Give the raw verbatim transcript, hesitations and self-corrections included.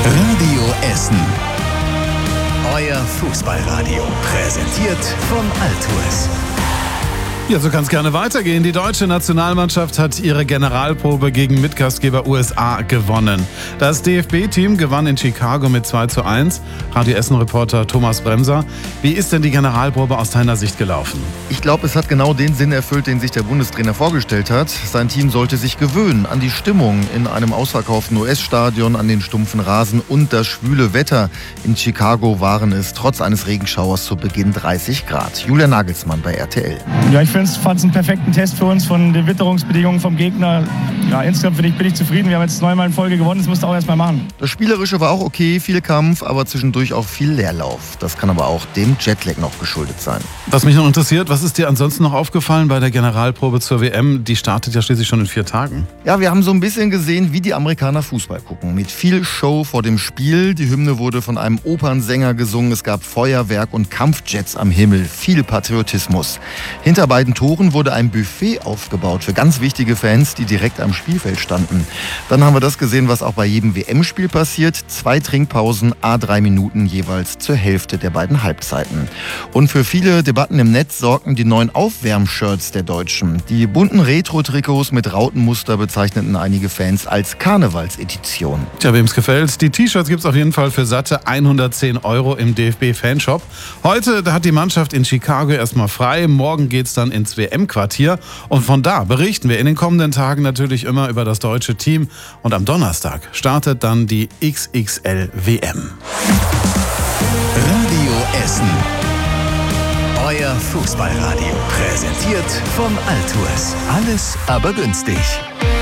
Radio Essen. Euer Fußballradio. Präsentiert von Altours. Ja, so kann es gerne weitergehen. Die deutsche Nationalmannschaft hat ihre Generalprobe gegen Mitgastgeber U S A gewonnen. Das D F B-Team gewann in Chicago mit zwei zu eins. Radio Essen-Reporter Thomas Bremser. Wie ist denn die Generalprobe aus deiner Sicht gelaufen? Ich glaube, es hat genau den Sinn erfüllt, den sich der Bundestrainer vorgestellt hat. Sein Team sollte sich gewöhnen an die Stimmung in einem ausverkauften U S-Stadion, an den stumpfen Rasen und das schwüle Wetter. In Chicago waren es trotz eines Regenschauers zu Beginn dreißig Grad. Julian Nagelsmann bei R T L. Ja, ich fand es einen perfekten Test für uns von den Witterungsbedingungen vom Gegner. Ja, insgesamt bin ich, bin ich zufrieden. Wir haben jetzt neunmal in Folge gewonnen, das musst du auch erstmal machen. Das Spielerische war auch okay, viel Kampf, aber zwischendurch auch viel Leerlauf. Das kann aber auch dem Jetlag noch geschuldet sein. Was mich noch interessiert, was ist dir ansonsten noch aufgefallen bei der Generalprobe zur W M? Die startet ja schließlich schon in vier Tagen. Ja, wir haben so ein bisschen gesehen, wie die Amerikaner Fußball gucken. Mit viel Show vor dem Spiel. Die Hymne wurde von einem Opernsänger gesungen. Es gab Feuerwerk und Kampfjets am Himmel. Viel Patriotismus. Hinter beiden Toren wurde ein Buffet aufgebaut für ganz wichtige Fans, die direkt am Spielfeld standen. Dann haben wir das gesehen, was auch bei jedem W M-Spiel passiert. Zwei Trinkpausen, à drei Minuten jeweils zur Hälfte der beiden Halbzeiten. Und für viele Debatten im Netz sorgten die neuen Aufwärmshirts der Deutschen. Die bunten Retro-Trikots mit Rautenmuster bezeichneten einige Fans als Karnevalsedition. Tja, wem es gefällt, die T-Shirts gibt es auf jeden Fall für satte hundertzehn Euro im D F B-Fanshop. Heute, da hat die Mannschaft in Chicago erstmal frei. Morgen geht's dann ins W M-Quartier. Und von da berichten wir in den kommenden Tagen natürlich immer über das deutsche Team. Und am Donnerstag startet dann die X X L-W M. Radio Essen. Euer Fußballradio. Präsentiert von Altours. Alles aber günstig.